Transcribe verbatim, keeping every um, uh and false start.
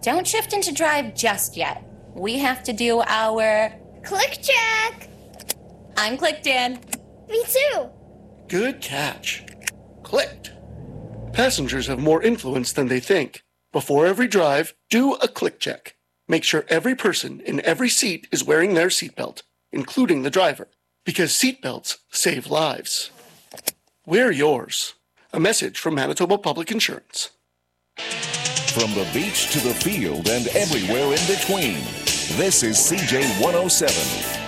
don't shift into drive just yet. We have to do our... Click check! I'm clicked in. Me too. Good catch. Clicked. Passengers have more influence than they think. Before every drive, do a click check. Make sure every person in every seat is wearing their seatbelt, including the driver, because seatbelts save lives. Wear yours. A message from Manitoba Public Insurance. From the beach to the field and everywhere in between, this is C J one oh seven.